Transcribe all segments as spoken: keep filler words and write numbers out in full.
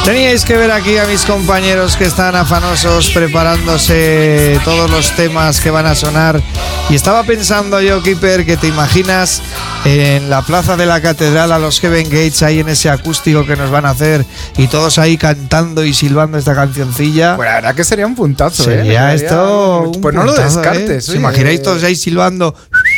Teníais que ver aquí a mis compañeros que están afanosos preparándose todos los temas que van a sonar. Y estaba pensando yo, Keeper, que te imaginas en la plaza de la catedral a los Heaven Gates ahí en ese acústico que nos van a hacer y todos ahí cantando y silbando esta cancioncilla. Pues la verdad que sería un puntazo, sería ¿eh? esto Pues no puntazo, lo descartes. ¿eh? ¿Os imagináis todos ahí silbando?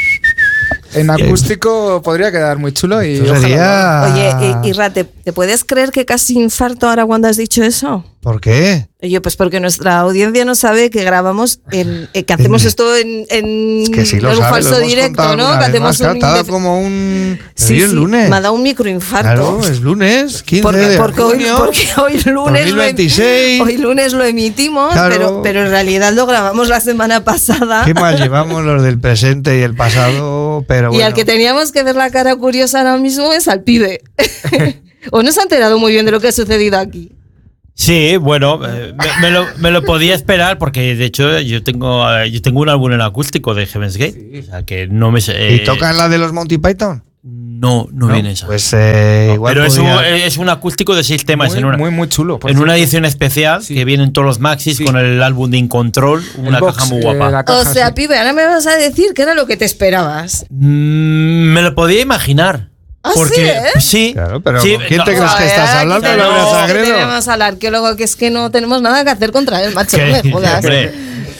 En acústico podría quedar muy chulo y sería... Oye, Irra, ¿te, ¿te puedes creer que casi infarto ahora cuando has dicho eso? ¿Por qué? Oye, pues porque nuestra audiencia no sabe que grabamos, en, eh, que hacemos esto en, en es que sí lo un sabe, falso lo hemos directo, ¿no? Que hacemos más, un claro, indef- como un... Sí, sí, el sí, lunes. me ha dado un microinfarto. Claro, es lunes, quince porque, de porque hoy, junio, porque hoy lunes dos mil veintiséis. Lo, hoy lunes lo emitimos, Claro. pero, pero en realidad lo grabamos la semana pasada. Qué mal llevamos los del presente y el pasado, pero Y bueno. al que teníamos que ver la cara curiosa ahora mismo es al pibe. ¿O no se ha enterado muy bien de lo que ha sucedido aquí? Sí, bueno, eh, me, me, lo, me lo podía esperar porque de hecho yo tengo eh, yo tengo un álbum en acústico de Heaven's Gate, sí. O sea que no me eh, ¿Y tocan la de los Monty Python? No, no, no viene esa. Pues eh, no, igual pero podría... es, un, es un acústico de seis temas muy, en una muy muy chulo. En una edición especial sí. Que vienen todos los maxis sí. Con el álbum de In Control, una el caja box, muy guapa. Eh, caja, o sea, sí. pibe, ahora me vas a decir que era lo que te esperabas. Mm, me lo podía imaginar. ¿Ah, porque sí, eh? sí, claro, pero sí, ¿con quién no, te crees que estás hablando? Que Laura no, Sagredo. que tenemos al arqueólogo, que es que no tenemos nada que hacer contra él, macho. No me jodas. Hombre.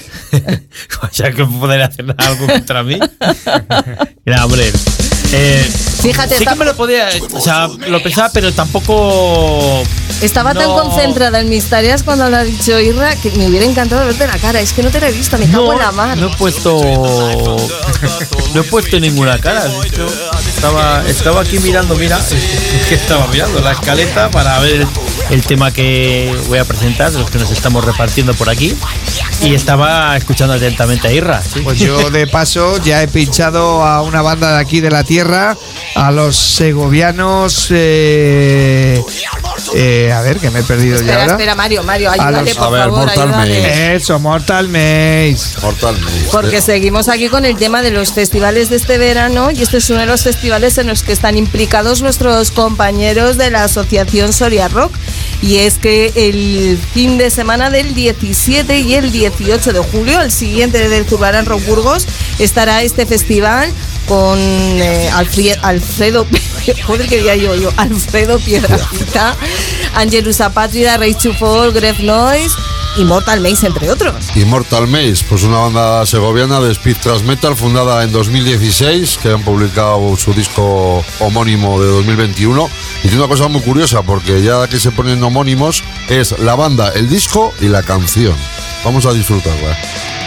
O sea, que poder hacer algo contra mí. Mira, hombre. Eh, Fíjate, sí está... que me lo podía, o sea, lo pensaba, pero tampoco. Estaba no. tan concentrada en mis tareas cuando lo ha dicho Irra que me hubiera encantado verte la cara. Es que no te la he visto, me cago no, en la mar. No he puesto. No he puesto ninguna cara. De hecho, estaba, estaba aquí mirando, mira, que estaba mirando la escaleta para ver el, el tema que voy a presentar, de los que nos estamos repartiendo por aquí. Y estaba escuchando atentamente a Irra. ¿Sí? Pues yo de paso ya he pinchado a una banda de aquí de la tierra, a los segovianos. Eh, eh, a ver, que me he perdido espera, ya ahora. Espera, Mario, Mario, ayúdale, los, por a ver, favor, Mortal ayúdale. Maze. Eso, Mortal Maze. Mortal Maze. Porque seguimos aquí con el tema de los festivales de este verano y este es uno de los festivales en los que están implicados nuestros compañeros de la asociación Soria Rock. Y es que el fin de semana del diecisiete y el dieciocho de julio, el siguiente del Zurbarán Rock Burgos, estará este festival con eh, Alfred, Alfredo, joder que diría yo, yo, Alfredo Piedrafita, Angelus Apátrida, Rage to Fall, Grave Noise y Mortal Maze, entre otros. Immortal Maze, pues una banda segoviana de speed thrash metal fundada en dos mil dieciséis, que han publicado su disco homónimo de dos mil veintiuno. Y tiene una cosa muy curiosa, porque ya que se ponen homónimos, es la banda, el disco y la canción. Vamos a disfrutarla.